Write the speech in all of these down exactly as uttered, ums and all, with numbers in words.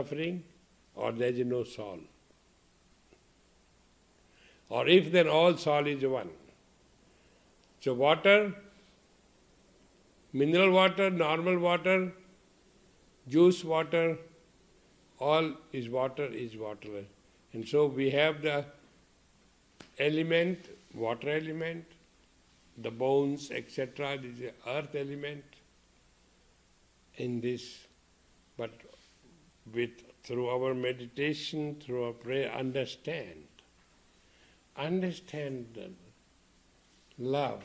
suffering, or there is no soul. Or if then all soul is one. So water, mineral water, normal water, juice water, all is water is water. And so we have the element, water element, the bones, et cetera, this is the earth element in this. But with through our meditation, through our prayer, understand. Understand the love.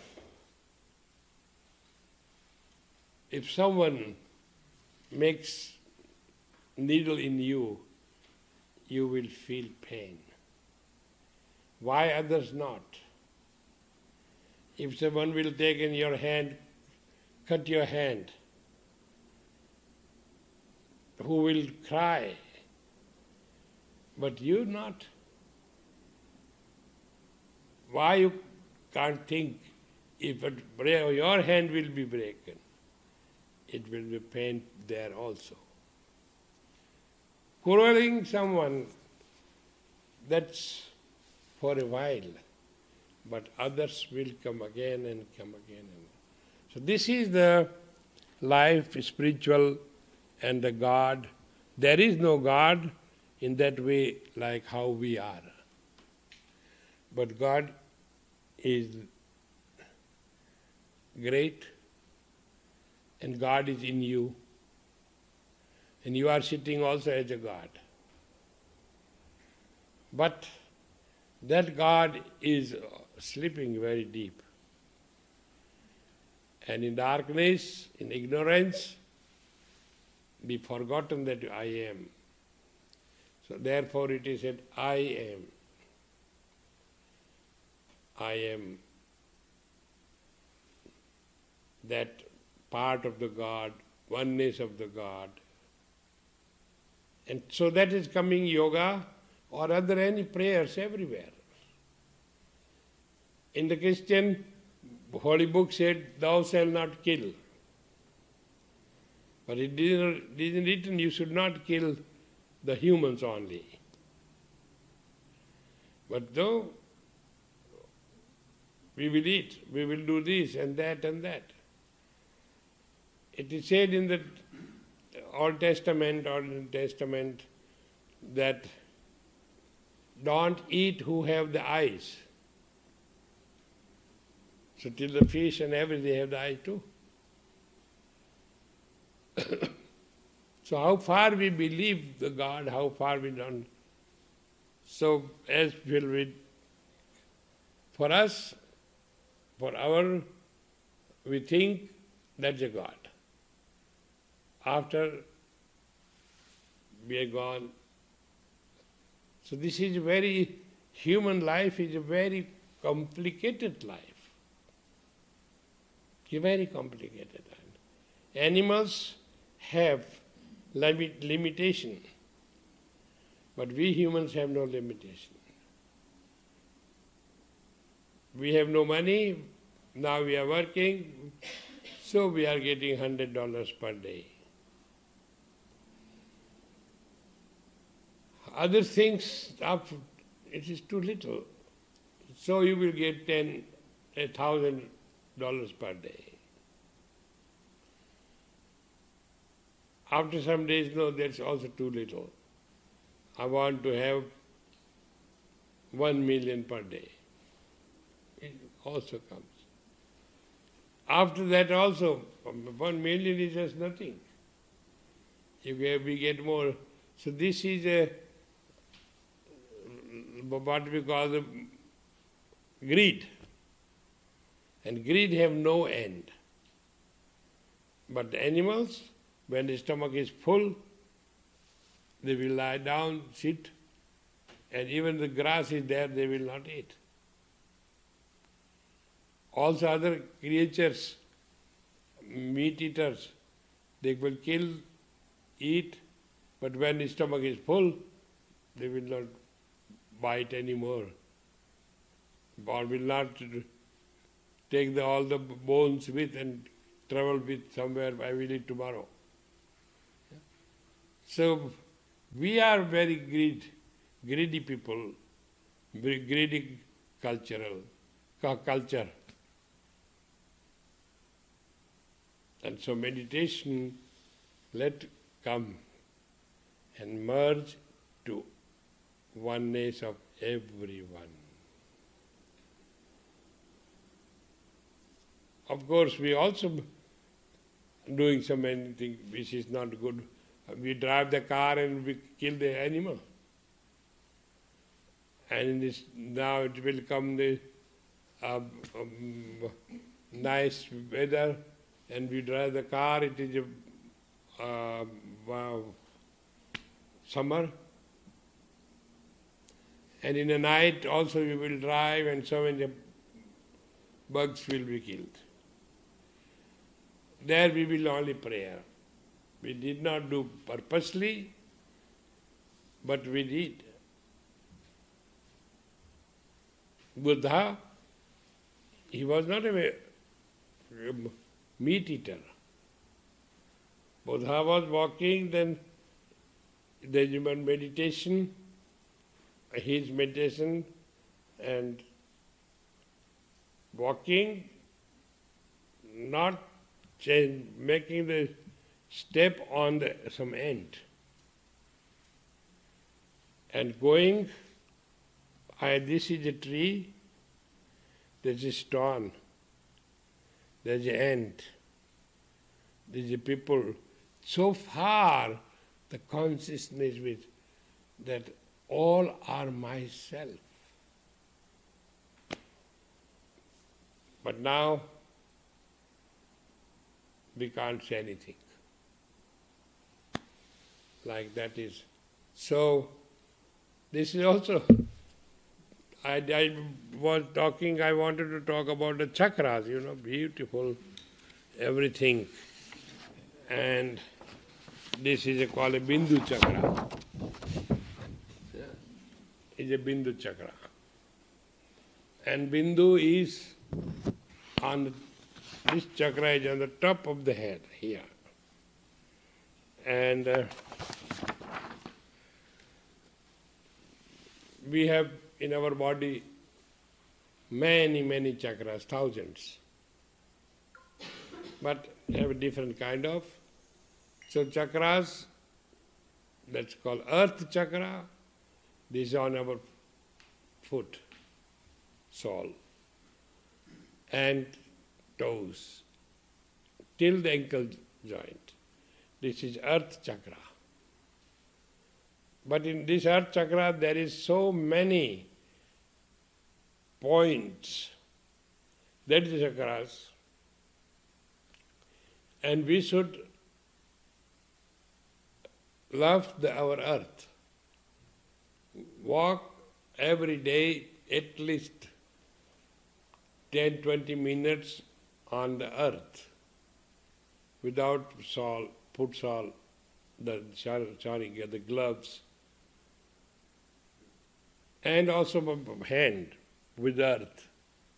If someone makes needle in you, you will feel pain. Why others not? If someone will take in your hand, cut your hand, who will cry? But you not. Why you can't think if a, your hand will be broken, it will be pain there also. Quarreling someone, that's for a while, but others will come again and come again. So this is the life, spiritual, and the God. There is no God in that way like how we are. But God is great, and God is in you, and you are sitting also as a God. But that God is sleeping very deep. And in darkness, in ignorance, be forgotten that I am. So therefore it is said, I am. I am that part of the God, oneness of the God. And so that is coming yoga or other any prayers everywhere. In the Christian Holy Book said, thou shalt not kill. But it isn't written you should not kill the humans only. But though we will eat, we will do this and that and that. It is said in the Old Testament or New Testament that don't eat who have the eyes. So till the fish and everything have the eye too. So how far we believe the God, how far we don't. So as will we, for us, for our, we think that's a God. After we are gone. So this is a very, human life is a very complicated life. A very complicated life. Animals have limit, limitation, but we humans have no limitation. We have no money, now we are working, so we are getting one hundred dollars per day. Other things, it is too little. So you will get ten, a thousand dollars per day. After some days, no, that's also too little. I want to have one million per day. It also comes. After that also, one million is just nothing. You get, we get more. So this is a what we call the greed. And greed have no end. But the animals, when the stomach is full, they will lie down, sit, and even the grass is there, they will not eat. Also other creatures, meat eaters, they will kill, eat, but when the stomach is full, they will not bite anymore, or will not take the, all the bones with and travel with somewhere, I will eat tomorrow. So We are very greed, greedy people, very greedy cultural cu- culture. And so meditation, let come and merge to oneness of everyone. Of course, we also doing so many things which is not good. We drive the car and we kill the animal. And in this, now it will come the uh, um, nice weather and we drive the car, it is a uh, wow, summer. And in the night also we will drive and so many bugs will be killed. There we will only prayer. We did not do purposely, but we did. Buddha, he was not a meat eater. Buddha was walking, then the human meditation, his meditation and walking, not change, making the step on the, some end. And going, I, this is a tree, there's a stone, there's an ant, there's a people. So far, the consciousness with that all are myself. But now, we can't say anything. Like that is. So, this is also, I, I was talking, I wanted to talk about the chakras, you know, beautiful, everything. And this is a, called a Bindu chakra. It's a Bindu chakra. And Bindu is on the, this chakra is on the top of the head here. And uh, we have in our body many, many chakras, thousands. But they have a different kind of. So chakras, that's called earth chakra. This is on our foot, sole, and toes, till the ankle joint. This is earth chakra. But in this earth chakra there is so many points. That is the chakras. And we should love the, our earth. Walk every day at least ten to twenty minutes on the earth without salt, put salt, the sorry, get the gloves, and also hand with earth.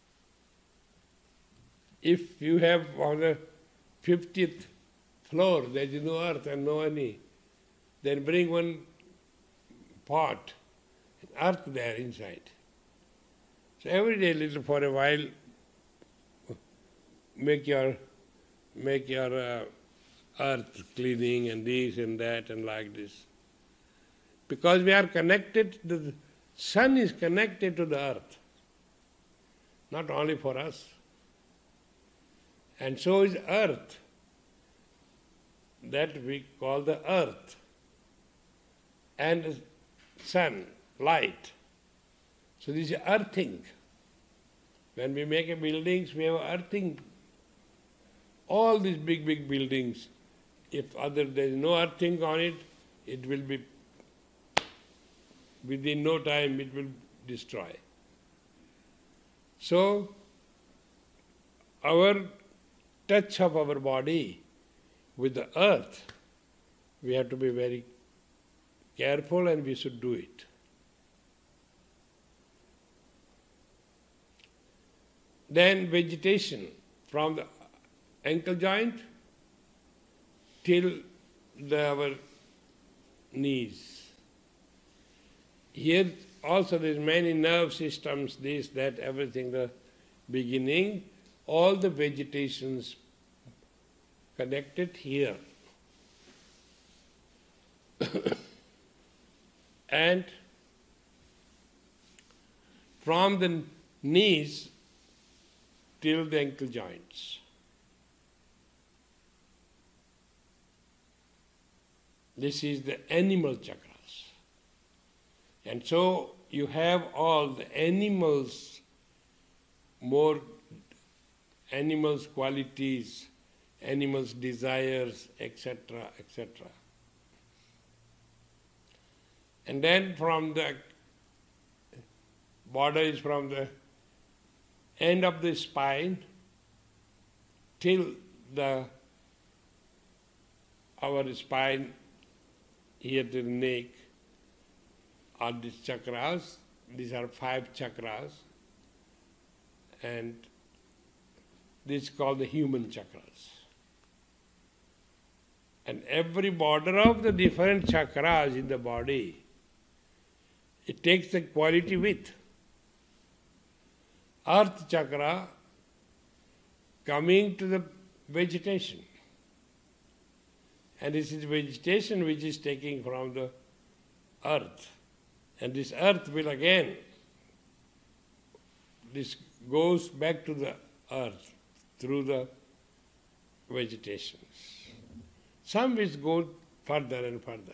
If you have on the fiftieth floor, there is no earth and no any, then bring one pot, earth there inside. So every day, little for a while, make your make your uh, earth cleaning and this and that and like this. Because we are connected, the sun is connected to the earth, not only for us. And so is earth, that we call the earth, and sun, light. So this is earthing. When we make a buildings, we have earthing. All these big, big buildings, if other there is no earthing on it, it will be, within no time it will destroy. So, our touch of our body with the earth, we have to be very careful and we should do it. Then vegetation from the ankle joint till the, our knees. here also there's many nerve systems, this, that, everything, the beginning, all the vegetations connected here. And from the knees till the ankle joints. This is the animal chakras. And so you have all the animals, more animals' qualities, animals' desires, et cetera, et cetera. And then from the border is from the end of the spine till the our spine here to the neck are these chakras. These are five chakras, and this is called the human chakras. And every border of the different chakras in the body, it takes the quality with. Earth chakra coming to the vegetation. And this is vegetation which is taking from the earth. And this earth will again, this goes back to the earth through the vegetations. Some which go further and further.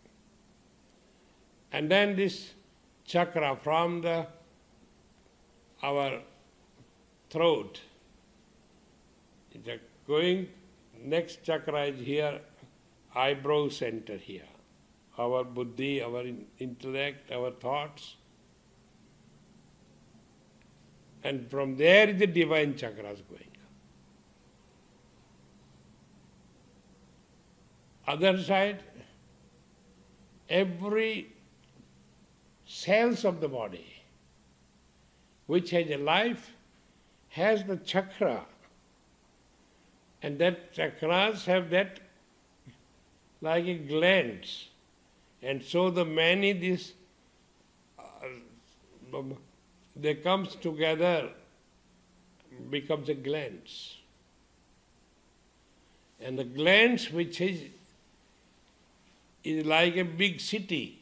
And then this chakra from the our throat, it's going, next chakra is here, eyebrow center here. Our buddhi, our intellect, our thoughts. And from there the divine chakras going. Other side, every cells of the body which has a life has the chakra, and that chakras have that like a glands, and so the many this uh, they comes together, becomes a glands, and the glands which is is like a big city.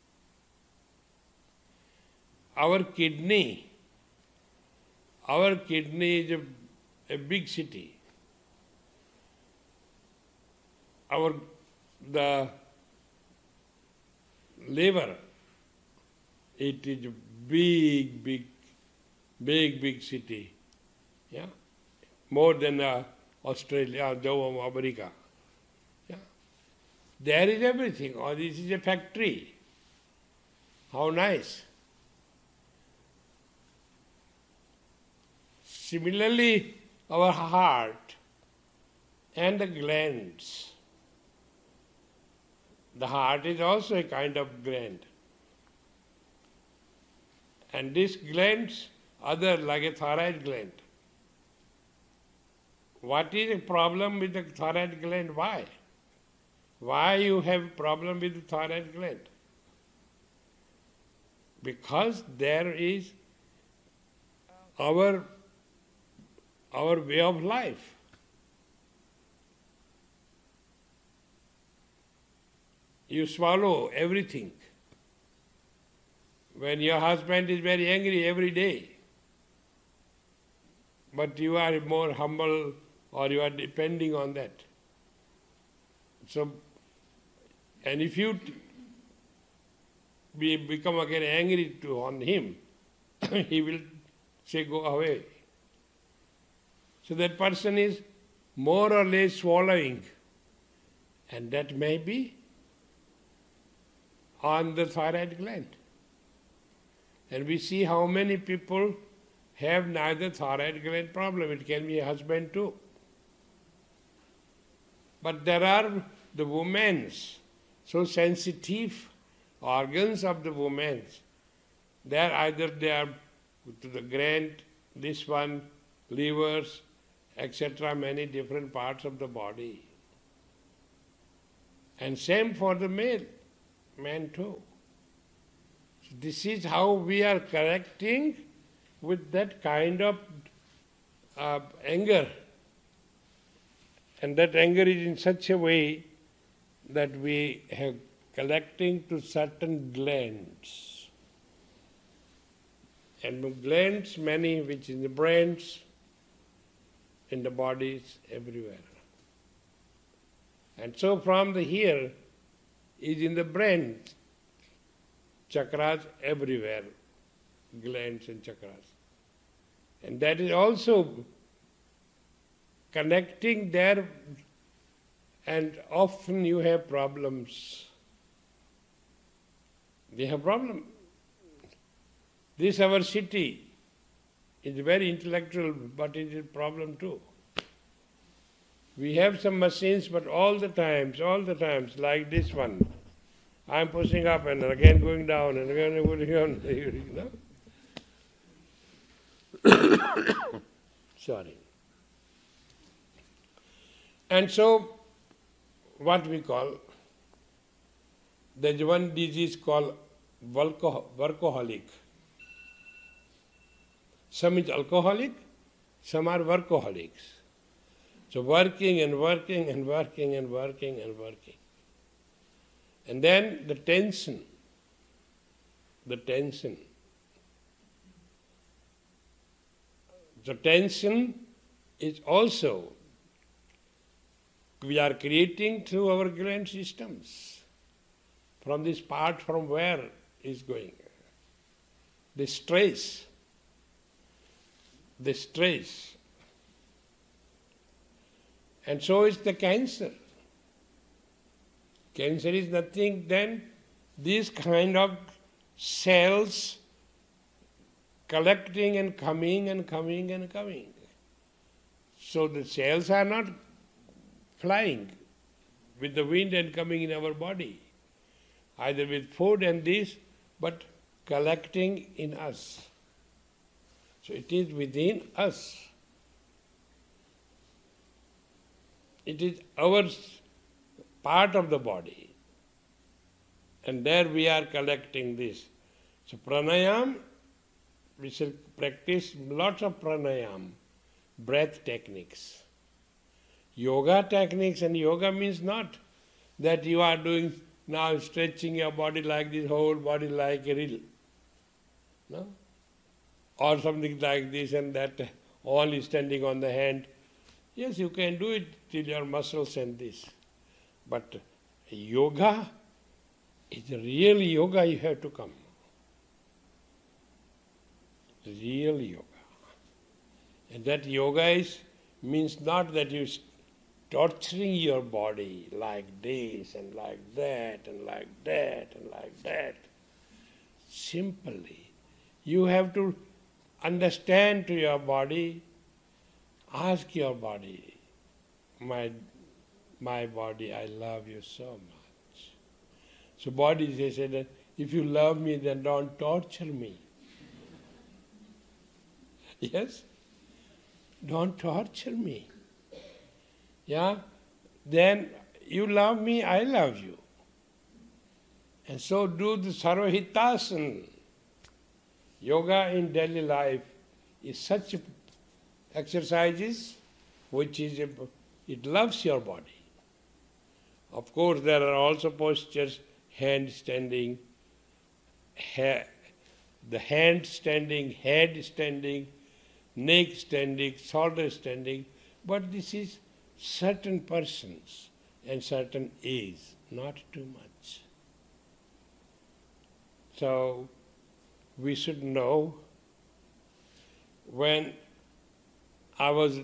Our kidney Our kidney is a, a big city. Our the liver, it is a big, big, big, big city. Yeah, more than uh, Australia, or America. Yeah, there is everything. Oh, this is a factory. How nice. Similarly, our heart and the glands. The heart is also a kind of gland. And these glands, other like a thyroid gland. What is the problem with the thyroid gland? Why? Why you have problem with the thyroid gland? Because there is our our way of life. You swallow everything. When your husband is very angry every day, but you are more humble or you are depending on that. So, and if you be, become again angry to, on him, he will say, go away. So that person is more or less swallowing, and that may be on the thyroid gland. And we see how many people have neither thyroid gland problem. It can be a husband too. But there are the women's so sensitive organs of the women's. They are either they are to the gland, this one, livers, et cetera, many different parts of the body. And same for the male, man too. This is how we are correcting with that kind of uh, anger. And that anger is in such a way that we have collecting to certain glands. And glands, many which in the brains, in the bodies, everywhere. And so from the here is in the brain, chakras everywhere, glands and chakras. And that is also connecting there, and often you have problems. They have problem. This our city is very intellectual, but it is a problem too. We have some machines, but all the times, all the times, like this one, I'm pushing up and again going down and again going down, you know. Sorry. And so, what we call, there's one disease called workaholic. Some is alcoholic, some are workaholics. So working and working and working and working and working. And then the tension, the tension. The tension is also, we are creating through our gland systems. From this part from where is going. The stress, the stress. And so is the cancer. Cancer is nothing then these kind of cells collecting and coming and coming and coming. So the cells are not flying with the wind and coming in our body, either with food and this, but collecting in us. So it is within us. It is our part of the body. And there we are collecting this. So pranayam, we shall practice lots of pranayam, breath techniques. Yoga techniques, and yoga means not that you are doing now stretching your body like this, whole body like a reel. No? Or something like this and that, only standing on the hand. Yes, you can do it till your muscles and this. But yoga is real yoga, you have to come. Real yoga. And that yoga is means not that you torturing your body like this and like that and like that and like that. Simply, you have to understand to your body, ask your body, my, my body, I love you so much. So body, they say that if you love me, then don't torture me. Yes? Don't torture me. Yeah? Then you love me, I love you. And so do the Sarvahitasana. Yoga in daily life is such exercises which is, a, it loves your body. Of course there are also postures, hand standing, ha, the hand standing, head standing, neck standing, shoulder standing, but this is certain persons and certain age, not too much. So we should know, when I was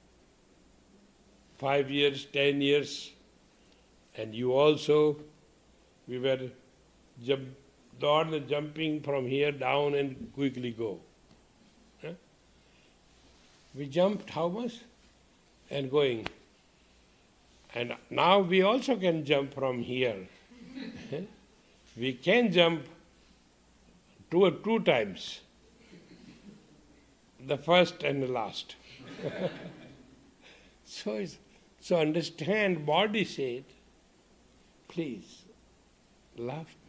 five years, ten years, and you also, we were jump, not jumping from here down and quickly go. Huh? We jumped how much? And going. And now we also can jump from here. We can jump two or two times. The first and the last. so, it's, so understand, body said, please, love